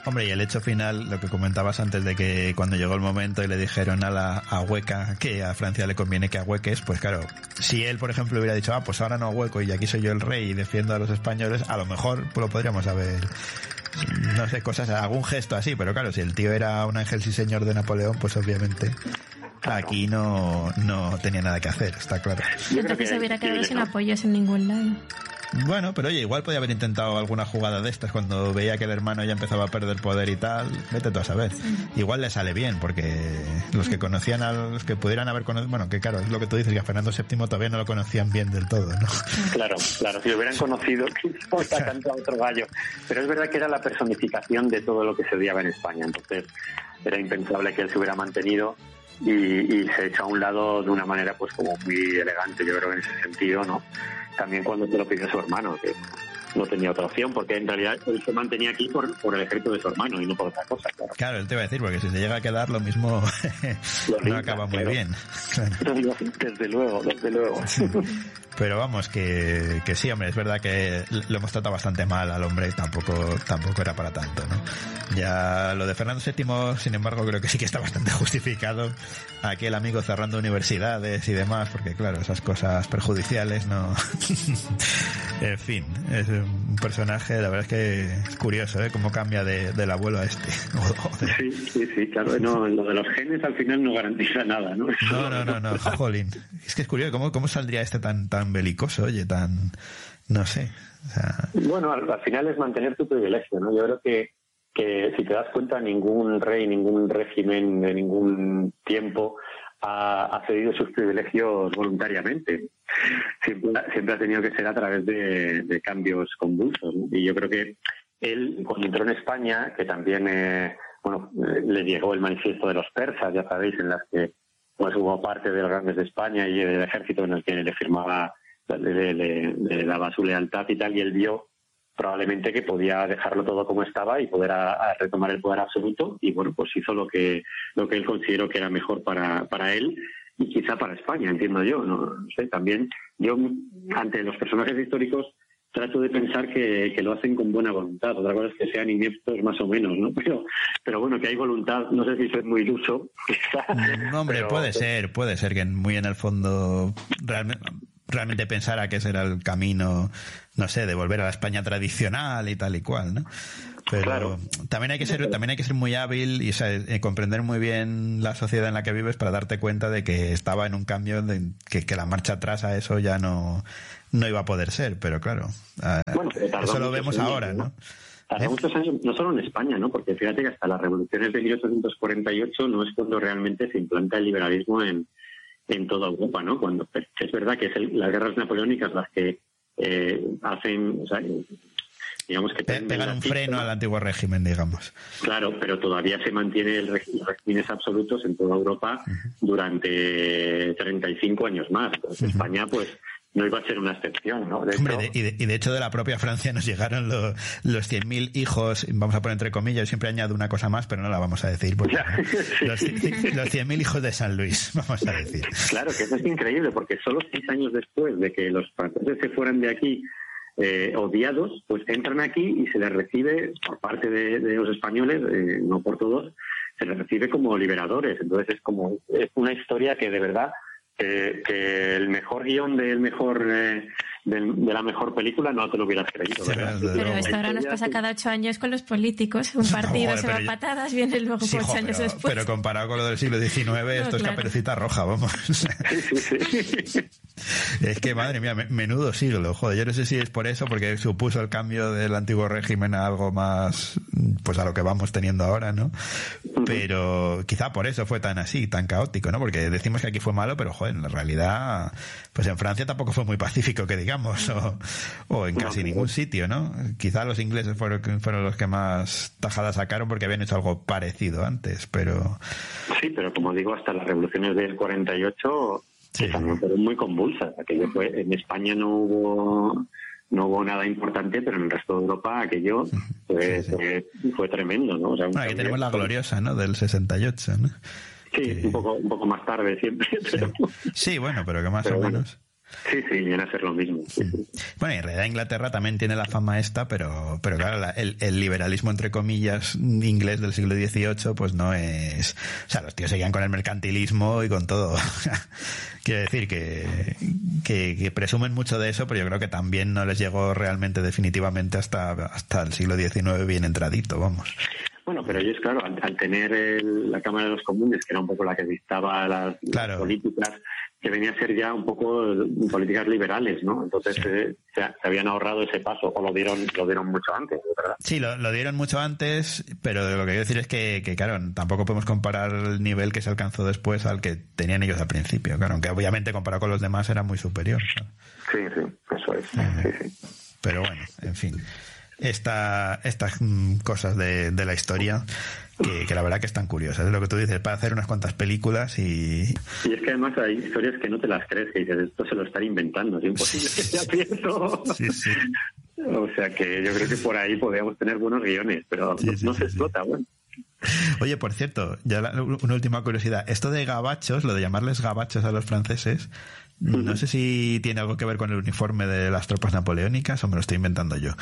Hombre, y el hecho final, lo que comentabas antes de que cuando llegó el momento y le dijeron a Hueca que a Francia le conviene que ahueques, pues claro, si él, por ejemplo, hubiera dicho, pues ahora no ahueco y aquí soy yo el rey y defiendo a los españoles, a lo mejor pues lo podríamos haber, no sé, cosas, algún gesto así, pero claro, si el tío era un ángel sí señor de Napoleón, pues obviamente aquí no tenía nada que hacer, está claro. Entonces se hubiera quedado sin apoyos en ningún lado. Bueno, pero oye, igual podía haber intentado alguna jugada de estas cuando veía que el hermano ya empezaba a perder poder y tal. Vete tú a saber. Igual le sale bien, porque los que conocían a los que pudieran haber conocido, bueno, que claro, es lo que tú dices, que a Fernando VII todavía no lo conocían bien del todo, ¿no? Claro, si lo hubieran conocido, quizás cantado otro gallo. Pero es verdad que era la personificación de todo lo que se odiaba en España, entonces era impensable que él se hubiera mantenido y se echó a un lado de una manera pues como muy elegante, yo creo que en ese sentido, ¿no? También cuando te lo pidió su hermano, que no tenía otra opción, porque en realidad él se mantenía aquí por el ejército de su hermano y no por otra cosa, claro. Claro, él te iba a decir, porque si se llega a quedar lo mismo no acaba muy bien. Claro. Desde luego. Sí. Pero vamos, que sí, hombre, es verdad que lo hemos tratado bastante mal al hombre, tampoco era para tanto, ¿no? Ya lo de Fernando VII, sin embargo, creo que sí que está bastante justificado. Aquel amigo cerrando universidades y demás, porque claro, esas cosas perjudiciales no... En fin, es un personaje, la verdad es que es curioso, ¿eh? Cómo cambia del abuelo a este. Sí, claro, no, lo de los genes al final no garantiza nada, ¿no? No, jolín. Es que es curioso, ¿cómo saldría este tan belicoso, oye, tan... no sé. O sea... Bueno, al final es mantener tu privilegio, ¿no? Yo creo que si te das cuenta, ningún rey, ningún régimen de ningún tiempo ha cedido sus privilegios voluntariamente. Siempre ha tenido que ser a través de cambios convulsos, ¿no? Y yo creo que él, cuando entró en España, que también le llegó el manifiesto de los persas, ya sabéis, en las que pues hubo parte de los grandes de España y del ejército en el que le firmaba, le daba su lealtad y tal, y él vio probablemente que podía dejarlo todo como estaba y poder retomar el poder absoluto, y bueno, pues hizo lo que él consideró que era mejor para él y quizá para España, entiendo yo, no sé, también yo ante los personajes históricos trato de pensar que lo hacen con buena voluntad. Otra cosa es que sean ineptos más o menos, ¿no? Pero bueno, que hay voluntad, no sé si soy muy iluso, quizá. No, hombre, pero... puede ser que muy en el fondo realmente pensara que ese era el camino, no sé, de volver a la España tradicional y tal y cual, ¿no? Pero claro, también hay que ser muy hábil y, o sea, comprender muy bien la sociedad en la que vives para darte cuenta de que estaba en un cambio, que la marcha atrás a eso ya no iba a poder ser, pero claro, eso lo vemos ahora, ¿no? Tardó muchos años, no solo en España, ¿no? Porque fíjate que hasta las revoluciones de 1848 no es cuando realmente se implanta el liberalismo en toda Europa, ¿no? Cuando es verdad que es las guerras napoleónicas las que hacen, o sea, digamos que pegan un freno al antiguo régimen, digamos. Claro, pero todavía se mantiene los regímenes absolutos en toda Europa durante 35 años más. Entonces, España, pues, no iba a ser una excepción, ¿no? De hecho, de la propia Francia nos llegaron los 100.000 hijos, vamos a poner entre comillas, siempre añado una cosa más, pero no la vamos a decir, porque los 100.000 hijos de San Luis, vamos a decir. Claro, que eso es increíble, porque solo 6 años después de que los franceses se fueran de aquí odiados, pues entran aquí y se les recibe por parte de los españoles, no por todos, se les recibe como liberadores. Entonces es una historia que de verdad que el mejor guión de la mejor película no te lo hubieras creído, ¿verdad? Pero esto ahora nos pasa cada 8 años con los políticos. Un partido se va a patadas, viene luego 8 años después. Pero comparado con lo del siglo XIX, esto es Caperucita Roja, vamos. Sí. Es que, madre mía, menudo siglo. Joder, yo no sé si es por eso, porque supuso el cambio del antiguo régimen a algo más, pues a lo que vamos teniendo ahora, ¿no? Pero quizá por eso fue tan así, tan caótico, ¿no? Porque decimos que aquí fue malo, pero joder, en la realidad, pues en Francia tampoco fue muy pacífico, que digamos, o en casi ningún sitio, ¿no? Quizá los ingleses fueron los que más tajadas sacaron porque habían hecho algo parecido antes, pero... Sí, pero como digo, hasta las revoluciones del 48 también fueron muy convulsas. Aquello fue, en España no hubo nada importante, pero en el resto de Europa aquello fue tremendo, ¿no? O sea, aquí tenemos la gloriosa, ¿no? Del 68, ¿no? Sí, un poco más tarde siempre. Pero... Sí, bueno, pero que más o menos... Sí, viene a ser lo mismo. Sí. Bueno, y en realidad Inglaterra también tiene la fama esta, pero claro, el liberalismo, entre comillas, inglés del siglo XVIII, pues no es... O sea, los tíos seguían con el mercantilismo y con todo. Quiero decir que presumen mucho de eso, pero yo creo que también no les llegó realmente definitivamente hasta el siglo XIX bien entradito, vamos. Bueno, pero ellos, claro, al tener la Cámara de los Comunes, que era un poco la que dictaba las políticas, que venía a ser ya un poco políticas liberales, ¿no? Entonces se habían ahorrado ese paso, o lo dieron mucho antes, ¿verdad? Sí, lo dieron mucho antes, pero lo que quiero decir es que claro, tampoco podemos comparar el nivel que se alcanzó después al que tenían ellos al principio, claro, aunque obviamente comparado con los demás era muy superior, ¿no? Sí, eso es. Sí. Pero bueno, en fin. Estas cosas de la historia que la verdad que están curiosas, es lo que tú dices, para hacer unas cuantas películas y es que además hay historias que no te las crees, que dices, esto se lo están inventando, es imposible que sea cierto. Sí. O sea que yo creo que por ahí podríamos tener buenos guiones, pero no se explota, bueno. Oye, por cierto, ya una última curiosidad, esto de gabachos, lo de llamarles gabachos a los franceses, no sé si tiene algo que ver con el uniforme de las tropas napoleónicas o me lo estoy inventando yo.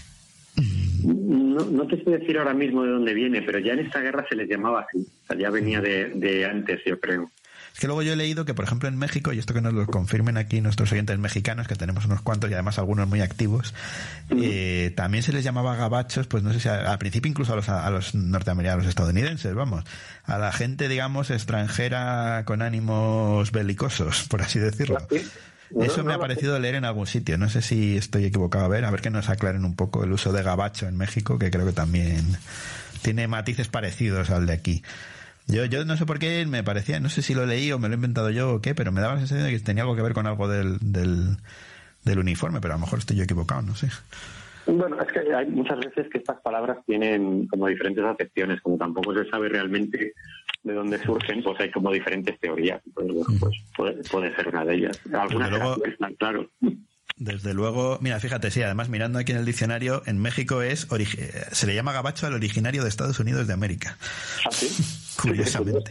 No te sé decir ahora mismo de dónde viene, pero ya en esta guerra se les llamaba así. O sea, ya venía de antes, yo creo. Es que luego yo he leído que, por ejemplo, en México, y esto que nos lo confirmen aquí nuestros oyentes mexicanos, que tenemos unos cuantos y además algunos muy activos, también se les llamaba gabachos, pues no sé si al principio incluso a los norteamericanos, estadounidenses, vamos, a la gente, digamos, extranjera con ánimos belicosos, por así decirlo. Eso me ha parecido leer en algún sitio. No sé si estoy equivocado. A ver que nos aclaren un poco el uso de gabacho en México, que creo que también tiene matices parecidos al de aquí. Yo no sé por qué me parecía, no sé si lo leí o me lo he inventado yo o qué, pero me daba la sensación de que tenía algo que ver con algo del uniforme, pero a lo mejor estoy yo equivocado, no sé. Bueno, es que hay muchas veces que estas palabras tienen como diferentes acepciones, como tampoco se sabe realmente de dónde surgen, pues hay como diferentes teorías. Pues, bueno, pues puede ser una de ellas. Algunas están, claro. Desde luego, mira, fíjate, sí, además mirando aquí en el diccionario, en México se le llama gabacho al originario de Estados Unidos de América. ¿Ah, sí? Curiosamente.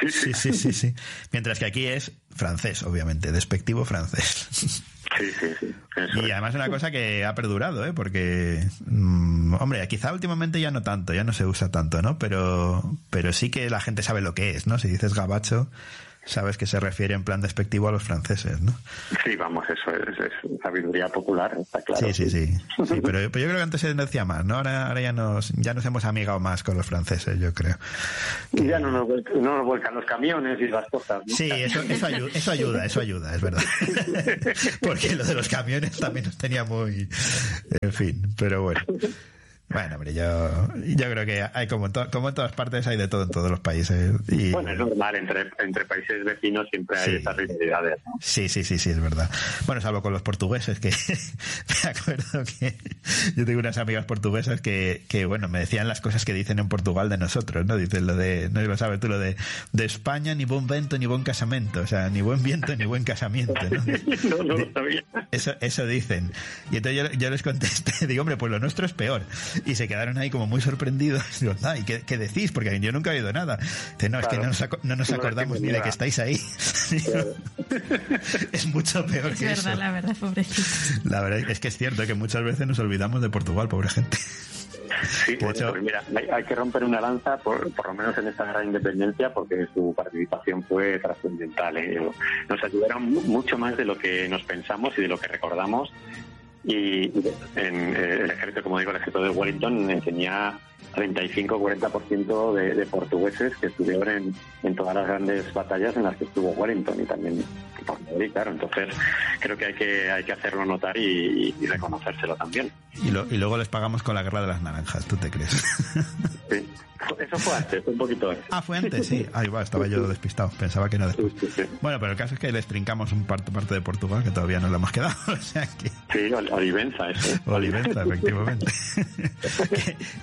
Sí. Mientras que aquí es francés, obviamente, despectivo francés. Sí. Y además una cosa que ha perdurado, porque, hombre, quizá últimamente ya no tanto, ya no se usa tanto, ¿no? Pero sí que la gente sabe lo que es, ¿no? Si dices gabacho, sabes que se refiere en plan despectivo a los franceses, ¿no? Sí, vamos, eso es sabiduría popular, está claro. Sí, pero yo creo que antes se decía más, ¿no? Ahora ya nos hemos amigado más con los franceses, yo creo. Y ya no nos vuelcan los camiones y las cosas, ¿no? Sí, eso ayuda, es verdad. Porque lo de los camiones también nos tenía muy... En fin, pero bueno. Bueno, hombre, yo creo que hay como en todas partes, hay de todo en todos los países. Y... Bueno, es normal, entre países vecinos siempre hay estas rivalidades, ¿no? Sí, es verdad. Bueno, salvo con los portugueses, que me acuerdo que yo tengo unas amigas portuguesas que bueno, me decían las cosas que dicen en Portugal de nosotros, ¿no? Dicen lo de, no lo sabes tú, lo de España ni buen vento ni buen casamento, o sea, ni buen viento ni buen casamiento, ¿no? No lo sabía. Eso dicen. Y entonces yo les contesté, digo, hombre, pues lo nuestro es peor. Y se quedaron ahí como muy sorprendidos. Digo, ¿y qué decís? Porque yo nunca he oído nada. Dice, no, claro, es que no nos acordamos ni de que estáis ahí. Claro. Es mucho peor que eso. La verdad, pobrecito. La verdad es que es cierto que muchas veces nos olvidamos de Portugal, pobre gente. Sí, de hecho, pues mira, hay que romper una lanza, por lo menos en esta gran independencia, porque su participación fue trascendental. Nos ayudaron mucho más de lo que nos pensamos y de lo que recordamos. Y en el ejército, como digo, el ejército de Wellington tenía 35-40% de portugueses que estuvieron en todas las grandes batallas en las que estuvo Wellington y también por Madrid, claro. Entonces creo que hay que hacerlo notar y reconocérselo también. Y luego les pagamos con la guerra de las naranjas, ¿tú te crees? Sí. Eso fue antes, un poquito antes. Ah, fue antes, sí. Ah, igual, estaba yo despistado. Pensaba que era después. Sí. Bueno, pero el caso es que les trincamos un parte de Portugal que todavía no le hemos quedado. O sea que... Sí, Olivenza, eso. Olivenza, efectivamente. que figura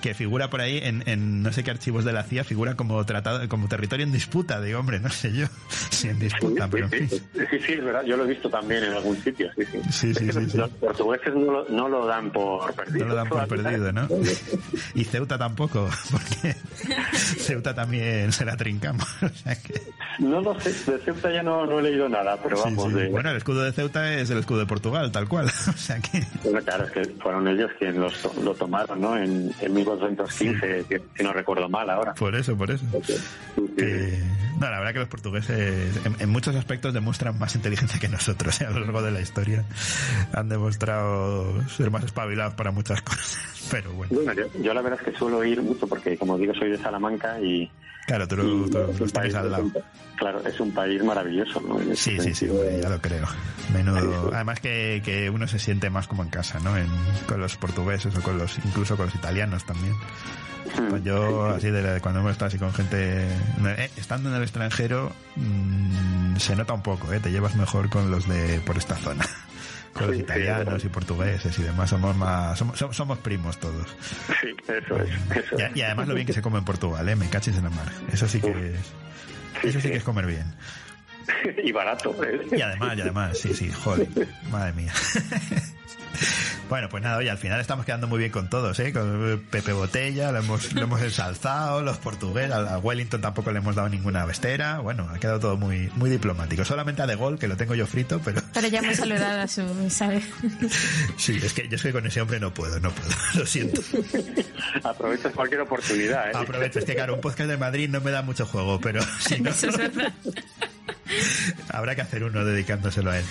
figura por ahí en no sé qué archivos de la CIA, figura como territorio en disputa. Digo, hombre, no sé yo si en disputa, pero... Sí, es verdad, yo lo he visto también en algún sitio, sí. Los portugueses no lo dan por perdido. No lo dan por perdido, ¿no? Y Ceuta tampoco, porque Ceuta también se la trincamos. O sea que... No lo sé, de Ceuta ya no he leído nada, pero vamos... Sí. Bueno, el escudo de Ceuta es el escudo de Portugal, tal cual. O sea que... Bueno, claro, es que fueron ellos quienes lo tomaron, ¿no? En 1415, si no recuerdo mal ahora. Por eso. No, la verdad que los portugueses en muchos aspectos demuestran más inteligencia que nosotros, a lo largo de la historia. Han demostrado ser más espabilados para muchas cosas, pero bueno. Yo la verdad es que suelo ir mucho porque, como digo, soy de Salamanca y... Claro, tú estás al lado. Claro, es un país maravilloso, ¿no? Sí, ya lo creo. Menudo. Además que uno se siente más como en casa, ¿no? Con los portugueses o incluso con los italianos también. Pues yo, así cuando hemos estado así con gente, estando en el extranjero, se nota un poco, te llevas mejor con los de por esta zona. Con los italianos y portugueses y demás, somos primos todos. Sí, eso es. Y además lo bien que se come en Portugal, me cachis en la mar. Eso sí que es comer bien. Y barato, Y además, sí, joder, madre mía. Bueno, pues nada, oye, al final estamos quedando muy bien con todos, con Pepe Botella, lo hemos ensalzado, los portugueses, a Wellington tampoco le hemos dado ninguna bestera, bueno, ha quedado todo muy, muy diplomático, solamente a De Gaulle, que lo tengo yo frito, pero ya hemos saludado a su, ¿sabes? Sí, es que con ese hombre no puedo, lo siento. Aprovechas cualquier oportunidad, Aprovecho, es que claro, un podcast de Madrid no me da mucho juego, pero si no... Eso es verdad. Habrá que hacer uno dedicándoselo a él.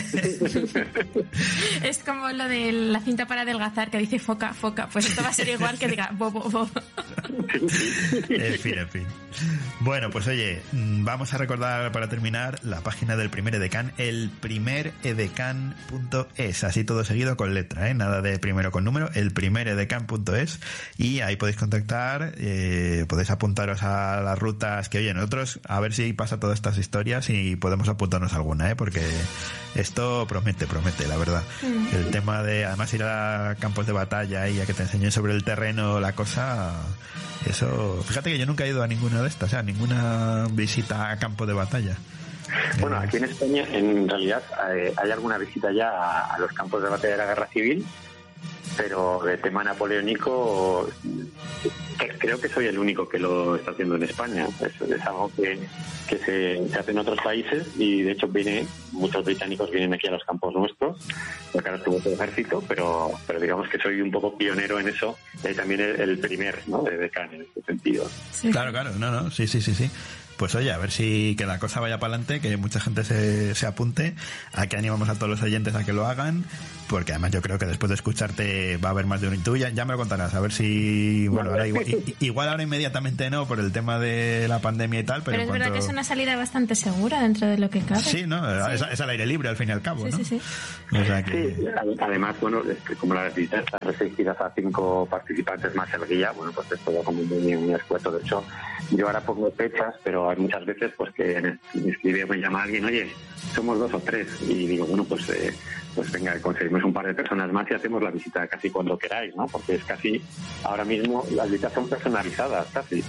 Es como lo de la cinta para adelgazar que dice foca, pues esto va a ser igual que diga bobo. En fin. Bueno, pues oye, vamos a recordar para terminar la página del primer edecán, elprimeredecán.es, así todo seguido con letra, nada de primero con número, elprimeredecán.es, y ahí podéis contactar, podéis apuntaros a las rutas que, oye, nosotros a ver si pasa todas estas historias y podemos apuntarnos alguna, porque esto promete, la verdad. El tema de, además, ir a campos de batalla y a que te enseñen sobre el terreno la cosa, eso, fíjate que yo nunca he ido a ninguna de estas, ninguna visita a campo de batalla. Bueno, aquí en España en realidad hay alguna visita ya a los campos de batalla de la Guerra Civil, pero de tema napoleónico creo que soy el único que lo está haciendo en España. Es algo que se hace en otros países y de hecho muchos británicos vienen aquí a los campos nuestros, porque ahora estuvo el ejército, pero digamos que soy un poco pionero en eso, y también el primer, ¿no?, de decán en este sentido. Sí. Claro, no, sí. Pues oye, a ver si que la cosa vaya para adelante, que mucha gente se apunte, a que animamos a todos los oyentes a que lo hagan, porque además yo creo que después de escucharte va a haber más de uno, y tú ya me lo contarás, a ver si, bueno, ahora igual ahora inmediatamente no, por el tema de la pandemia y tal, pero es verdad que es una salida bastante segura dentro de lo que cabe. Sí, ¿no? Sí. Es al aire libre al fin y al cabo, ¿no? Sí. O sea que... Sí, además, bueno, como las visitas están restringidas a 5 participantes más el guía, bueno, pues es todo como muy escueto. De hecho, yo ahora pongo fechas, pero hay muchas veces pues que me escribe o me llama alguien, oye, somos 2 o 3, y digo, bueno, pues venga, conseguimos un par de personas más y hacemos la visita casi cuando queráis, ¿no? Porque es casi, ahora mismo las visitas son personalizadas, casi.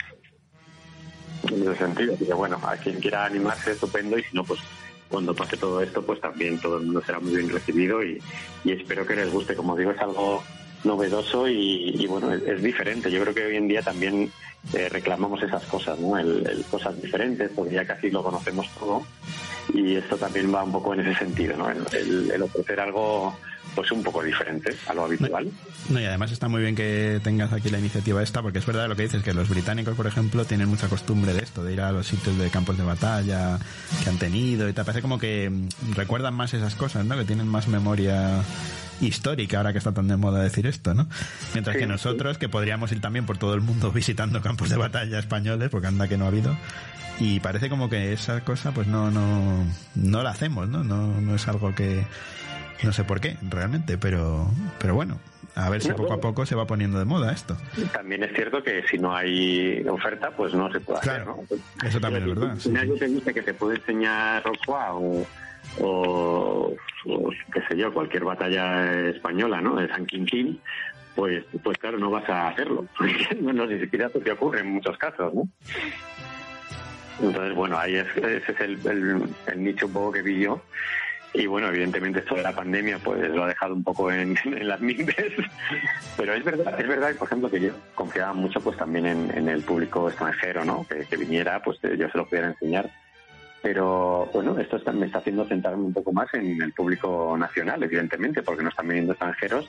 En ese sentido, así que bueno, a quien quiera animarse, estupendo, y si no, pues cuando pase todo esto, pues también todo el mundo será muy bien recibido y espero que les guste. Como digo, es algo novedoso y bueno, es diferente. Yo creo que hoy en día también reclamamos esas cosas, ¿no? El cosas diferentes, porque ya casi lo conocemos todo, y esto también va un poco en ese sentido, ¿no? El ofrecer algo pues un poco diferente a lo habitual. No, y además está muy bien que tengas aquí la iniciativa esta, porque es verdad lo que dices, que los británicos, por ejemplo, tienen mucha costumbre de esto, de ir a los sitios de campos de batalla que han tenido y te parece como que recuerdan más esas cosas, ¿no? Que tienen más memoria histórica, ahora que está tan de moda decir esto, ¿no? Mientras que nosotros, que podríamos ir también por todo el mundo visitando campos de batalla españoles, porque anda que no ha habido, y parece como que esa cosa pues no la hacemos, ¿no? No es algo que no sé por qué realmente, pero bueno, a ver si poco a poco se va poniendo de moda esto. También es cierto que si no hay oferta, pues no se puede hacer, ¿no? Eso también es verdad. Si nadie te dice que te puede enseñar Rocroi o qué sé yo, cualquier batalla española, ¿no?, de San Quintín, pues claro, no vas a hacerlo. No, ni siquiera te ocurre en muchos casos, ¿no? Entonces, bueno, ahí ese es el nicho un poco que vi yo. Y bueno, evidentemente esto de la pandemia pues lo ha dejado un poco en las mimbres. Pero es verdad, por ejemplo, que yo confiaba mucho pues también en el público extranjero, ¿no? Que viniera, pues yo se lo pudiera enseñar. Pero bueno, esto me está haciendo centrarme un poco más en el público nacional, evidentemente, porque nos están viniendo extranjeros.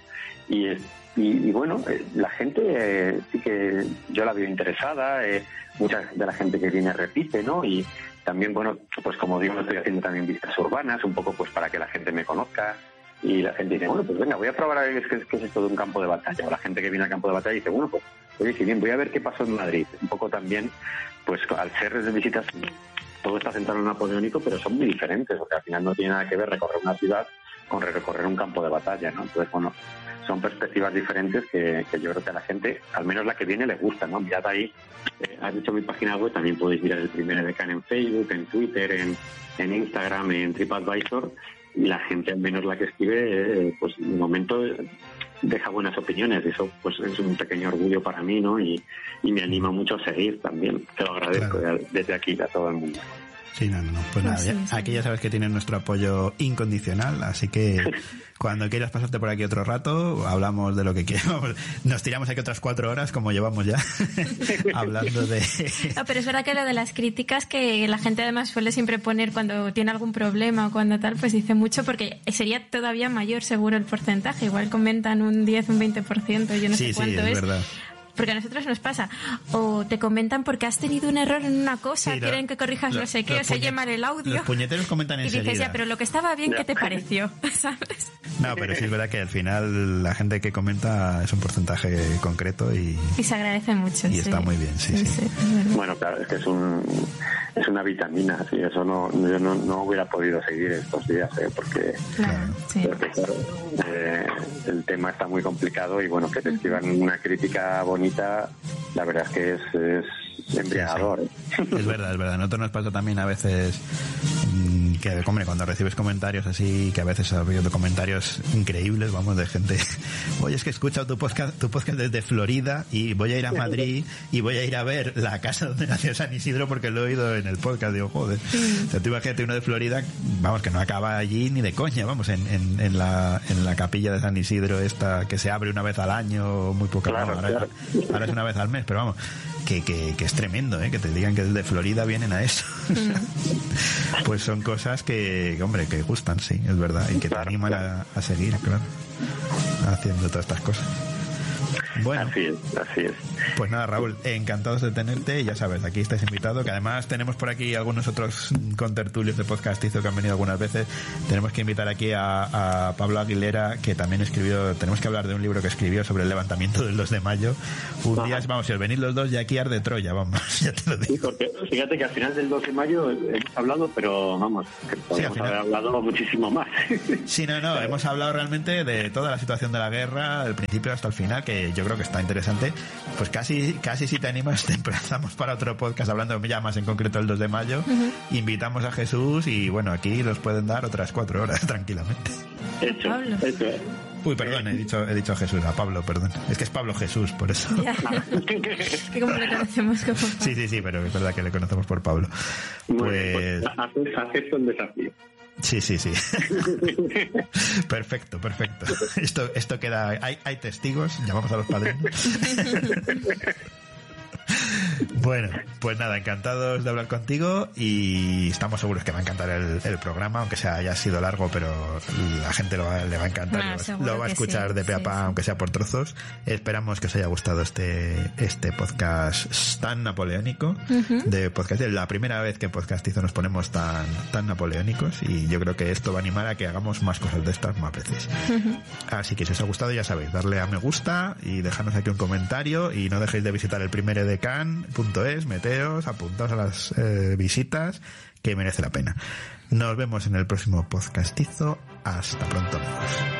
Y bueno, la gente sí que yo la veo interesada, mucha de la gente que viene repite, ¿no? Y también, bueno, pues como digo, estoy haciendo también visitas urbanas, un poco pues para que la gente me conozca. Y la gente dice, bueno, pues venga, voy a probar a ver qué es esto de un campo de batalla. O la gente que viene al campo de batalla dice, bueno, pues oye, si bien, voy a ver qué pasó en Madrid. Un poco también, pues al ser de visitas, todo está centrado en Napoleónico, pero son muy diferentes, porque al final no tiene nada que ver recorrer una ciudad con recorrer un campo de batalla, ¿no? Entonces, bueno, son perspectivas diferentes que yo creo que a la gente, al menos la que viene, le gusta, ¿no? Mirad ahí, has dicho mi página web, también podéis mirar el primer edecán en Facebook, en Twitter, en Instagram, en TripAdvisor, y la gente, al menos la que escribe, pues de momento deja buenas opiniones, y eso pues es un pequeño orgullo para mí, ¿no? Y me anima mucho a seguir también, te lo agradezco, claro, desde aquí a todo el mundo. Sí, no. Pues nada, aquí ya sabes que tienes nuestro apoyo incondicional, así que cuando quieras pasarte por aquí otro rato, hablamos de lo que quieras. Nos tiramos aquí otras 4 horas, como llevamos ya, hablando de... No, pero es verdad que lo de las críticas, que la gente además suele siempre poner cuando tiene algún problema o cuando tal, pues dice mucho, porque sería todavía mayor seguro el porcentaje. Igual comentan un 10, un 20%, yo no sé cuánto es. Verdad. Porque a nosotros nos pasa, o te comentan porque has tenido un error en una cosa, sí, quieren que corrijas no sé qué, o se oye mal el audio. Los puñeteros comentan enseguida. Y dices, ya, pero lo que estaba bien, ¿qué te pareció? ¿Sabes? No, pero sí es verdad que al final la gente que comenta es un porcentaje concreto y se agradece mucho. Y está muy bien, sí. Bueno, claro, es que es una vitamina, sí, eso yo no hubiera podido seguir estos días, porque, claro, el tema está muy complicado y bueno, que te escriban una crítica bonita, la verdad es que es embriagador. Sí. Es verdad. A nosotros nos pasa también a veces que, hombre, cuando recibes comentarios así, que a veces ha habido comentarios increíbles, vamos, de gente, oye, es que he escuchado tu podcast desde Florida y voy a ir a Madrid y voy a ir a ver la casa donde nació San Isidro porque lo he oído en el podcast. Digo, joder, o sea, tú imagínate uno de Florida, vamos, que no acaba allí ni de coña, vamos, en la capilla de San Isidro esta que se abre una vez al año, muy poca, claro, ahora es una vez al mes, pero vamos, que es tremendo, que te digan que desde Florida vienen a eso. Pues son cosas que, hombre, que gustan, sí, es verdad, y que te animan a seguir, claro, haciendo todas estas cosas. Bueno, así es. Pues nada, Raúl, encantados de tenerte, y ya sabes, aquí estáis invitado, que además tenemos por aquí algunos otros contertulios de Podcastizo que han venido algunas veces. Tenemos que invitar aquí a Pablo Aguilera, que también escribió, tenemos que hablar de un libro que escribió sobre el levantamiento del 2 de mayo. Un día, vamos, si os venís los dos, ya aquí arde Troya, vamos, ya te lo digo. Sí, porque fíjate que al final del 2 de mayo hemos hablado, pero vamos, que podemos haber hablado muchísimo más. Sí, no, hemos hablado realmente de toda la situación de la guerra, del principio hasta el final, que yo creo que está interesante. Pues casi si te animas, te emplazamos para otro podcast hablando ya más en concreto el 2 de mayo. Invitamos a Jesús y bueno, aquí los pueden dar otras 4 horas tranquilamente. Hecho. Uy, perdón, he dicho a Jesús, a Pablo, perdón. Es que es Pablo Jesús, por eso. Que como le conocemos como Pablo. Sí, pero es verdad que le conocemos por Pablo. Pues acepto el desafío. Sí. Perfecto. Esto queda... Hay testigos, llamamos a los padrinos. Bueno, pues nada, encantados de hablar contigo y estamos seguros que va a encantar el programa, aunque haya sido largo, pero la gente le va a encantar, lo va a escuchar de pe a pa, aunque sea por trozos. Esperamos que os haya gustado este podcast tan napoleónico de podcast. Es la primera vez que en Podcastizo nos ponemos tan napoleónicos y yo creo que esto va a animar a que hagamos más cosas de estas más veces. Así que si os ha gustado, ya sabéis, darle a me gusta y dejarnos aquí un comentario y no dejéis de visitar el primer edecán.es, meteos, apuntaos a las visitas, que merece la pena. Nos vemos en el próximo Podcastizo. Hasta pronto, amigos.